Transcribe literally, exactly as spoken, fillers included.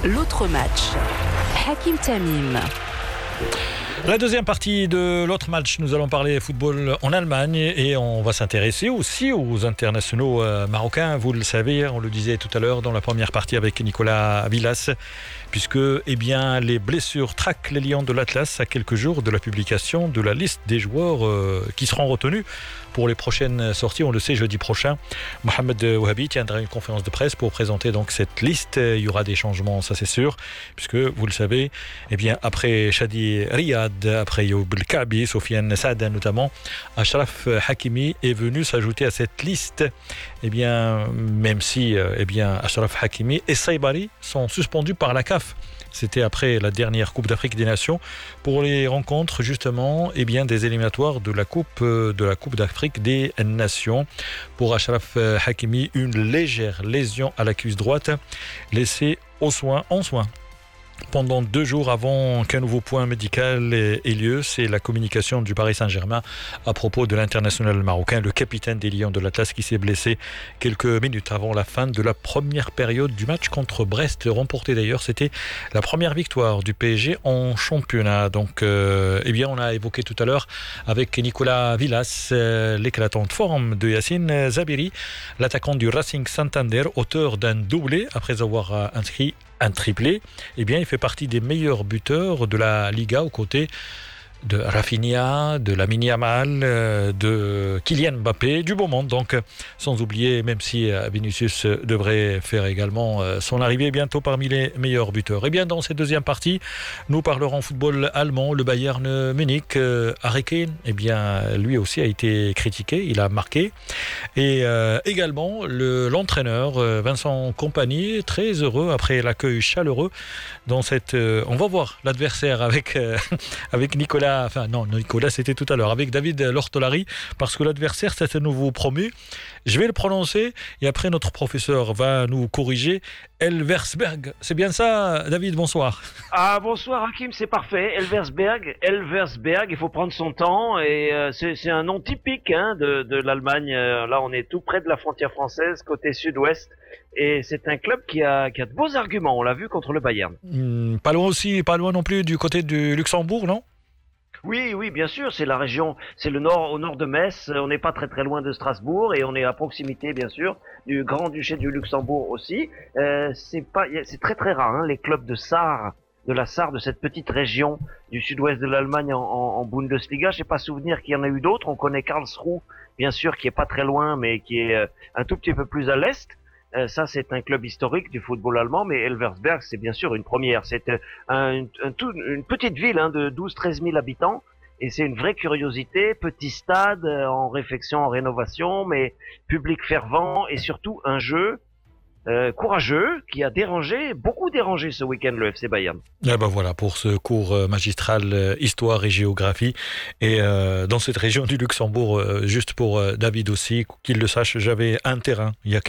L'autre match. Hakim Tamim. La deuxième partie de l'autre match, nous allons parler football en Allemagne et on va s'intéresser aussi aux internationaux marocains. Vous le savez, on le disait tout à l'heure dans la première partie avec Nicolas Villas, puisque eh bien, les blessures traquent les Lions de l'Atlas à quelques jours de la publication de la liste des joueurs euh, qui seront retenus pour les prochaines sorties. On le sait, jeudi prochain, Mohamed Wahabi tiendra une conférence de presse pour présenter donc cette liste. Il y aura des changements, ça c'est sûr, puisque vous le savez, eh bien, après Shadi Riyad, après Youb El-Kaabi, Sofiane Saada notamment, Achraf Hakimi est venu s'ajouter à cette liste. Eh bien, même si eh bien, Achraf Hakimi et Saibari sont suspendus par la C A F. C'était après la dernière Coupe d'Afrique des Nations pour les rencontres justement eh bien, des éliminatoires de la Coupe, de la Coupe d'Afrique des Nations. Pour Achraf Hakimi, une légère lésion à la cuisse droite laissée au soin, en soin. Pendant deux jours avant qu'un nouveau point médical ait lieu, c'est la communication du Paris Saint-Germain à propos de l'international marocain, le capitaine des Lions de l'Atlas qui s'est blessé quelques minutes avant la fin de la première période du match contre Brest, remporté d'ailleurs. C'était la première victoire du P S G en championnat. Donc, euh, eh bien, on a évoqué tout à l'heure avec Nicolas Villas euh, l'éclatante forme de Yacine Zabiri, l'attaquant du Racing Santander, auteur d'un doublé après avoir euh, inscrit un triplé. Eh bien, il fait partie des meilleurs buteurs de la Liga aux côtés de Rafinha, de Lamine Yamal, de Kylian Mbappé, du beau monde. Donc, sans oublier, même si Vinicius devrait faire également son arrivée bientôt parmi les meilleurs buteurs. Et bien, dans cette deuxième partie, nous parlerons football allemand. Le Bayern Munich, Harry Kane, eh bien, lui aussi a été critiqué. Il a marqué. Et euh, également, le, l'entraîneur Vincent Kompany, très heureux après l'accueil chaleureux dans cette... Euh, on va voir l'adversaire avec, euh, avec Nicolas. Enfin, non, Nicolas, c'était tout à l'heure, avec David Lortolari, parce que l'adversaire, c'est un nouveau promu. Je vais le prononcer et après, notre professeur va nous corriger. Elversberg. C'est bien ça, David? Bonsoir. Ah, bonsoir, Hakim, c'est parfait. Elversberg, Elversberg, il faut prendre son temps et euh, c'est, c'est un nom typique hein, de, de l'Allemagne. Euh, là, on est tout près de la frontière française, côté sud-ouest. Et c'est un club qui a, qui a de beaux arguments. On l'a vu contre le Bayern. Mmh, pas loin aussi, pas loin non plus du côté du Luxembourg, non? Oui, oui, bien sûr, c'est la région, c'est le nord, au nord de Metz, on n'est pas très très loin de Strasbourg et on est à proximité, bien sûr, du Grand-Duché du Luxembourg aussi. Euh, c'est pas, c'est très très rare, hein, les clubs de Sarre, de la Sarre, de cette petite région du sud-ouest de l'Allemagne en, en, en Bundesliga. Je n'ai pas souvenir qu'il y en a eu d'autres. On connaît Karlsruhe, bien sûr, qui est pas très loin, mais qui est euh, un tout petit peu plus à l'est. Euh, ça, c'est un club historique du football allemand, mais Elversberg, c'est bien sûr une première. C'est euh, un, un tout, une petite ville hein, de douze à treize mille habitants, et c'est une vraie curiosité. Petit stade euh, en réfection, en rénovation, mais public fervent, et surtout un jeu euh, courageux qui a dérangé, beaucoup dérangé ce week-end le F C Bayern. Et ben voilà, pour ce cours magistral euh, Histoire et Géographie. Et euh, dans cette région du Luxembourg, euh, juste pour euh, David aussi, qu'il le sache, j'avais un terrain il y a